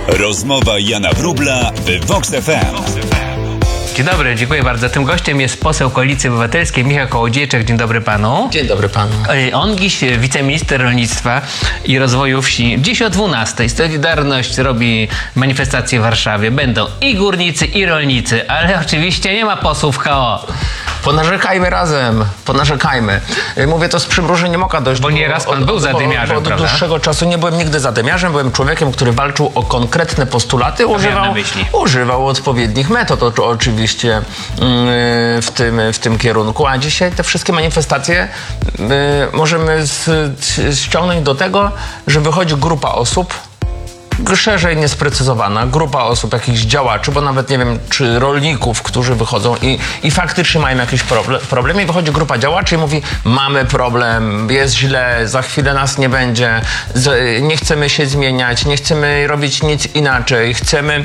Rozmowa Jana Wróbla w Vox FM. Dzień dobry, dziękuję bardzo. Tym gościem jest poseł Koalicji Obywatelskiej Michał Kołodziejczak. Dzień dobry panu. Dzień dobry panu. On dziś wiceminister rolnictwa i rozwoju wsi. Dziś o 12:00 Solidarność robi manifestację w Warszawie. Będą i górnicy, i rolnicy, ale oczywiście nie ma posłów KO. Ponarzekajmy razem, ponarzekajmy. Mówię to z przymrużeniem oka dość. Bo nieraz pan był zadymiarzem, od prawda? dłuższego czasu nie byłem nigdy zadymiarzem, byłem człowiekiem, który walczył o konkretne postulaty, używał odpowiednich metod oczywiście w tym kierunku, a dzisiaj te wszystkie manifestacje możemy ściągnąć do tego, że wychodzi grupa osób, szerzej niesprecyzowana, grupa osób, jakichś działaczy, bo nawet nie wiem, czy rolników, którzy wychodzą i faktycznie mają jakiś problem i wychodzi grupa działaczy i mówi: mamy problem, jest źle, za chwilę nas nie będzie, nie chcemy się zmieniać, nie chcemy robić nic inaczej, chcemy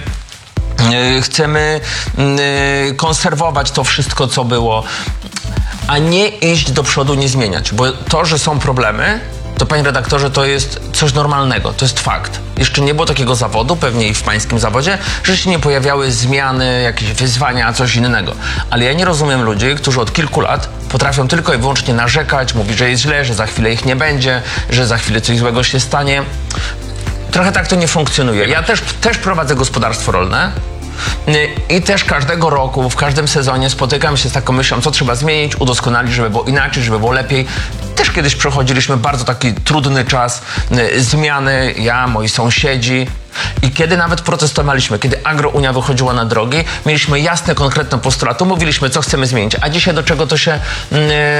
konserwować to wszystko, co było, a nie iść do przodu, nie zmieniać, bo to, że są problemy, to, panie redaktorze, to jest coś normalnego, to jest fakt. Jeszcze nie było takiego zawodu, pewnie i w pańskim zawodzie, że się nie pojawiały zmiany, jakieś wyzwania, coś innego. Ale ja nie rozumiem ludzi, którzy od kilku lat potrafią tylko i wyłącznie narzekać, mówić, że jest źle, że za chwilę ich nie będzie, że za chwilę coś złego się stanie. Trochę tak to nie funkcjonuje. Ja też prowadzę gospodarstwo rolne. I też każdego roku, w każdym sezonie spotykam się z taką myślą, co trzeba zmienić, udoskonalić, żeby było inaczej, żeby było lepiej. Też kiedyś przechodziliśmy bardzo taki trudny czas zmiany, ja, moi sąsiedzi. I kiedy nawet protestowaliśmy, kiedy Agrounia wychodziła na drogi, mieliśmy jasne, konkretne postulaty, mówiliśmy, co chcemy zmienić. A dzisiaj do czego to się